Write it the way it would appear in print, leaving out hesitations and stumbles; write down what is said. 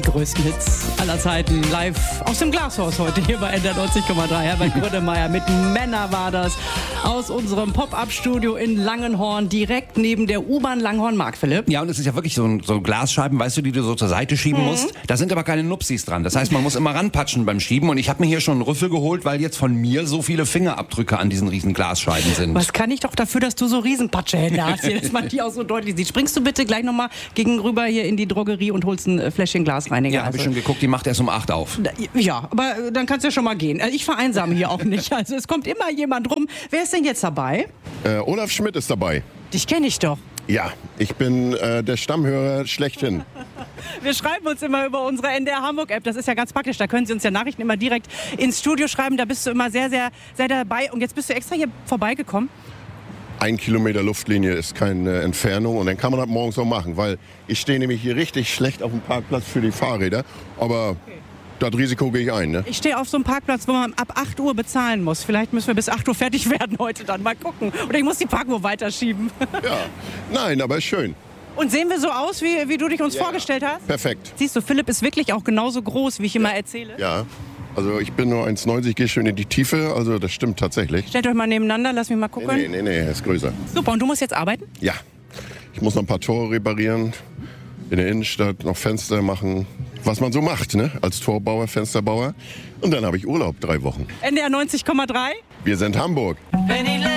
größten Hits aller Zeiten live aus dem Glashaus heute hier bei NDR 90,3. Herbert Grönemeyer mit Männer war das aus unserem Pop-Up-Studio in Langenhorn, direkt neben der U-Bahn Langenhorn-Mark, Philipp. Ja, und es ist ja wirklich so Glasscheiben, weißt du, die du so zur Seite schieben musst. Da sind aber keine Nupsis dran. Das heißt, man muss immer ranpatschen beim Schieben. Und ich habe mir hier schon einen Rüffel geholt, weil jetzt von mir so viele Fingerabdrücke an diesen riesen Glasscheiben sind. Was kann ich doch dafür, dass du so Riesenpatschehände hast, hier, dass man die auch so deutlich sieht. Springst du bitte gleich nochmal gegenüber hier in die Drogerie und holst ein Fläschchen Glasreiniger? Ja, habe ich schon geguckt, die macht erst um 8 auf. Ja, aber dann kannst du ja schon mal gehen. Ich vereinsame hier auch nicht. Also es kommt immer jemand rum. Wer ist denn jetzt dabei? Olaf Schmidt ist dabei. Dich kenne ich doch. Ja, ich bin der Stammhörer schlechthin. Wir schreiben uns immer über unsere NDR Hamburg-App. Das ist ja ganz praktisch. Da können Sie uns ja Nachrichten immer direkt ins Studio schreiben. Da bist du immer sehr, sehr, sehr dabei. Und jetzt bist du extra hier vorbeigekommen. 1 Kilometer Luftlinie ist keine Entfernung und dann kann man das morgens auch machen, weil ich stehe nämlich hier richtig schlecht auf dem Parkplatz für die Fahrräder, aber das Risiko gehe ich ein. Ne? Ich stehe auf so einem Parkplatz, wo man ab 8 Uhr bezahlen muss. Vielleicht müssen wir bis 8 Uhr fertig werden heute dann. Mal gucken. Oder ich muss die Parkuhr weiterschieben. Ja, nein, aber ist schön. Und sehen wir so aus, wie du dich uns vorgestellt hast? Perfekt. Siehst du, Philipp ist wirklich auch genauso groß, wie ich immer erzähle. Ja, also ich bin nur 1,90, gehe schön in die Tiefe, also das stimmt tatsächlich. Stellt euch mal nebeneinander, lass mich mal gucken. Nee, er ist größer. Super, und du musst jetzt arbeiten? Ja, ich muss noch ein paar Tore reparieren, in der Innenstadt noch Fenster machen, was man so macht, ne? Als Torbauer, Fensterbauer. Und dann habe ich Urlaub, 3 Wochen. NDR 90,3. Wir sind Hamburg.